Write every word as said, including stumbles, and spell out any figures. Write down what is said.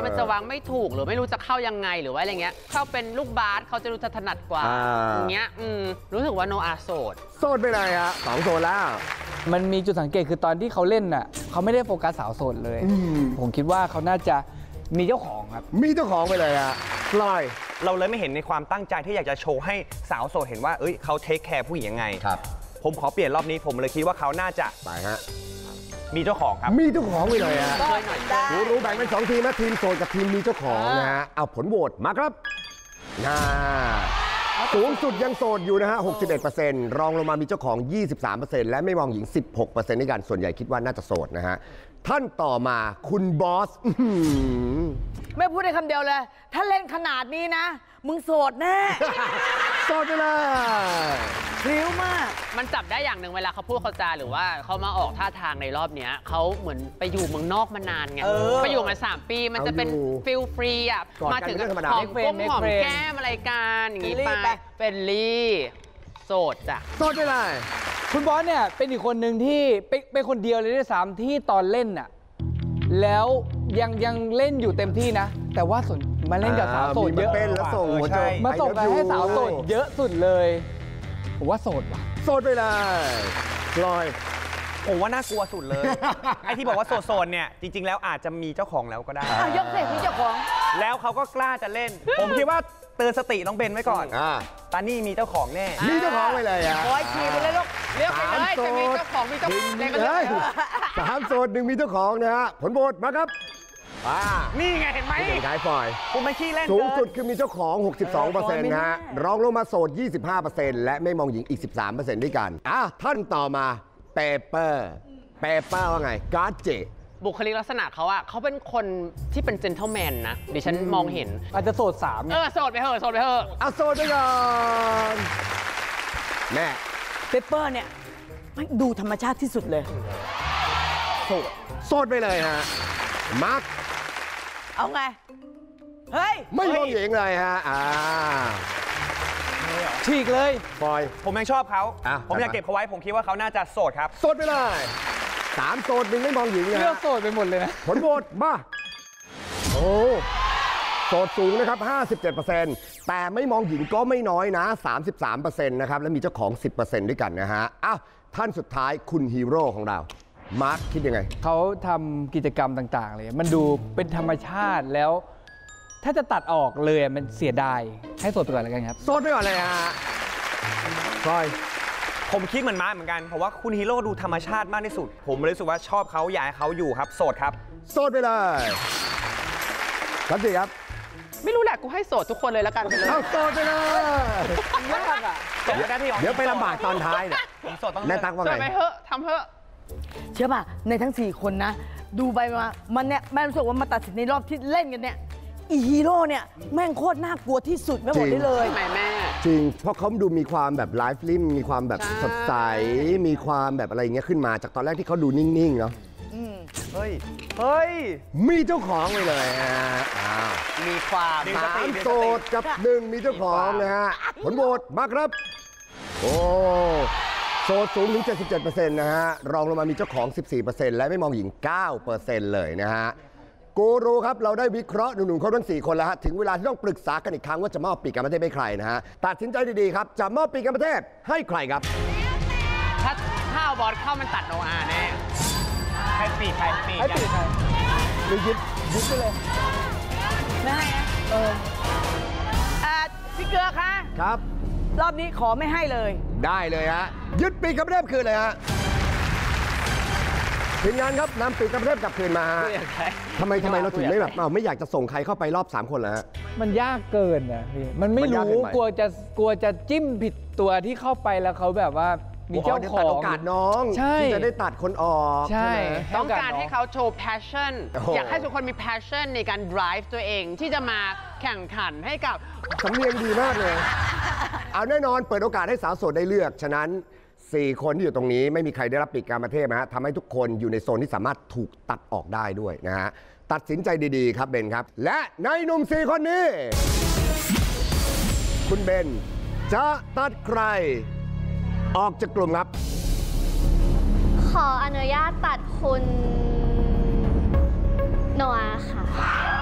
มันจะวางไม่ถูกหรือไม่รู้จะเข้ายังไงหรือว่าอะไรเงี้ยเข้าเป็นลูกบาสเขาจะรู้ถนัดกว่าอย่างเงี้ยอืมรู้สึกว่าโนอาโสดโสดไปเลยฮะสองโสดแล้วมันมีจุดสังเกตคือตอนที่เขาเล่นน่ะเขาไม่ได้โฟกัสสาวโสดเลยผมคิดว่าเขาน่าจะมีเจ้าของครับมีเจ้าของไปเลยฮะลอยเราเลยไม่เห็นในความตั้งใจที่อยากจะโชว์ให้สาวโสดเห็นว่าเอ้ยเขาเทคแคร์ผู้หญิงยังไงครับผมขอเปลี่ยนรอบนี้ผมเลยคิดว่าเขาน่าจะไปฮะมีเจ้าของครับมีเจ้าของไปเลยฮะรู้รู้แบ่งเป็นสองทีมนะทีมโสดกับทีมมีเจ้าของนะฮะเอาผลโหวตมาครับน่าสูงสุดยังโสดอยู่นะฮะ หกสิบเอ็ดเปอร์เซ็นต์ รองลงมามีเจ้าของ ยี่สิบสามเปอร์เซ็นต์ และไม่มองหญิง สิบหกเปอร์เซ็นต์ ในการส่วนใหญ่คิดว่าน่าจะโสดนะฮะท่านต่อมาคุณบอสไม่พูดได้คำเดียวเลยถ้าเล่นขนาดนี้นะมึงโสดแน่โสดไปเลยพลิ้วมากมันจับได้อย่างหนึ่งเวลาเขาพูดเขาจาหรือว่าเขามาออกท่าทางในรอบนี้เขาเหมือนไปอยู่เมืองนอกมานานไงไปอยู่มาสามปีมันจะเป็นฟิลฟรีอ่ะมาถึงก็หอมก้มหอมแก้มอะไรกันอย่างนี้ไปเป็นลี่โสดจ้ะโสดไปเลยคุณบอสเนี่ยเป็นอีกคนหนึ่งที่เป็นคนเดียวเลยด้วยซ้ำที่ตอนเล่นน่ะแล้วยังยังเล่นอยู่เต็มที่นะแต่ว่าส่วนมาเล่นกับสาวโสดเยอะเป็นแล้วส่งหัวใจมาส่งไปให้สาวโสดเยอะสุดเลยผมว่าโสดว่ะโสดไปเลยลอยผมว่าน่ากลัวสุดเลย ไอ้ที่บอกว่าโสดๆเนี่ยจริงๆแล้วอาจจะมีเจ้าของแล้วก็ได้ยกเสกมีเจ้าของแล้วเขาก็กล้าจะเล่นผมคิดว่าเตือนสติน้องเบนไว้ก่อนตานี่มีเจ้าของแน่มีเจ้าของไปเลยอ่ะคอยขี่ไปเลยลูกเรียกไปเลยจะมีเจ้าของมีเจ้าของเลยสามโสดหนึ่งมีเจ้าของนะฮะผลโหวตมาครับนี่ไงเห็นไหมขายปล่อยผมไม่ขี้เล่นสูงสุดคือมีเจ้าของ หกสิบสองเปอร์เซ็นต์ นะฮะรองลงมาโสด ยี่สิบห้าเปอร์เซ็นต์ และไม่มองหญิงอีก สิบสามเปอร์เซ็นต์ ด้วยกันอ่ะท่านต่อมาเปเปอร์เปเปอร์ว่าไงการ์ดเจบุคลิกลักษณะเขาอะเขาเป็นคนที่เป็นเจนเทลแมนนะดิฉันมองเห็นอาจจะโสดสามเออโสดไปเถอะโสดไปเถอะเอาโสดไปก่อนแม่เปเปอร์เนี่ยดูธรรมชาติที่สุดเลยโสดโสดไปเลยฮะมาร์คเอาไงเฮ้ยไม่มองหญิงเลยฮะอ่าฉีกเลยปอยผมยังชอบเขาผมอยากเก็บเขาไว้ผมคิดว่าเขาน่าจะโสดครับโสดไปเลยสามโสดหนึ่งไม่มองหญิงเลยเลือกโสดไปหมดเลยนะผลโหวตมาโอ้โสดสูงนะครับ ห้าสิบเจ็ดเปอร์เซ็นต์ แต่ไม่มองหญิงก็ไม่น้อยนะ สามสิบสามเปอร์เซ็นต์ นะครับและมีเจ้าของ สิบเปอร์เซ็นต์ ด้วยกันนะฮะอ้าวท่านสุดท้ายคุณฮีโร่ของเรามาร์คคิดยังไงเขาทำกิจกรรมต่างๆเลยมันดูเป็นธรรมชาติแล้วถ้าจะตัดออกเลยมันเสียดายให้โสดไปก่อนแล้วกันครับโสดไปก่อนเลยฮะพลอยผมคิดเหมือนมาร์คเหมือนกันเพราะว่าคุณฮีโร่ดูธรรมชาติมากที่สุดผมรู้สึกว่าชอบเขาอยากให้เขาอยู่ครับโสดครับโสดไปเลยครับสิครับไม่รู้แหละกูให้โสดทุกคนเลยแล้วกันเอาโสดไปเลยยากอ่ะเดี๋ยวไปลำบากตอนท้ายเนี่ยแม่ตั๊กว่าไงไปเถอะทำเถอะเชื่อป่ะในทั้งสี่คนนะดูไปมามันเนี่ยแม่รู้สึกว่ามาตัดสินในรอบที่เล่นกันเนี่ยอีฮีโร่เนี่ยแม่งโคตรน่ากลัวที่สุดไม่หมดได้เลยแม่แม่จริงเพราะเขาดูมีความแบบไลฟ์ลิมมีความแบบสดใสมีความแบบอะไรอย่างเงี้ยขึ้นมาจากตอนแรกที่เขาดูนิ่งๆเนาะเฮ้ยเฮ้ยมีเจ้าของเลยฮะมีความสามโสดกับหนึ่งมีเจ้าของนะฮะผลโหวตมาครับโอ้โสดสูงถึง เจ็ดสิบเจ็ดเปอร์เซ็นต์ นะฮะรองลงมามีเจ้าของ สิบสี่เปอร์เซ็นต์ และไม่มองหญิง เก้าเปอร์เซ็นต์ เลยนะฮะกูรูครับเราได้วิเคราะห์หนุ่มๆเขาทั้งสี่คนแล้วฮะถึงเวลาที่ต้องปรึกษากันอีกครั้งว่าจะมอบปีกกรรมเทพให้ใครนะฮะตัดสินใจดีๆครับจะมอบปีกกรรมเทพให้ใครครับถ้าถ้าเอาบอลเข้ามันตัดโนอาแน่ให้ปีกใครปีกให้ปีกใครหรือยึดยึดไปเลยได้เออพี่เกลือคะครับรอบนี้ขอไม่ให้เลยได้เลยฮะยึดปีกกรรมเทพคืนเลยฮะทีมงานครับนำปีกกรรมเทพกลับคืนมาทำไมทำไมเราถึงไม่แบบเราไม่อยากจะส่งใครเข้าไปรอบสามคนแล้วฮะมันยากเกินนะพี่มันไม่รู้กลัวจะกลัวจะจิ้มผิดตัวที่เข้าไปแล้วเขาแบบว่ามีเจ้าของโอกาสน้องที่จะได้ตัดคนออกใช่ต้องการให้เขาโชว์ passion อยากให้ทุกคนมี passion ในการ drive ตัวเองที่จะมาแข่งขันให้กับสำเนียงดีมากเลยเอาแน่นอนเปิดโอกาสให้สาวโสดได้เลือกฉะนั้นสี่คนที่อยู่ตรงนี้ไม่มีใครได้รับปีกกรรมเทพนะฮะทำให้ทุกคนอยู่ในโซนที่สามารถถูกตัดออกได้ด้วยนะฮะตัดสินใจดีๆครับเบนครับและในหนุ่มสี่คนนี้คุณเบนจะตัดใครออกจากกลุ่มครับขออนุญาตตัดคุณโนอาค่ะ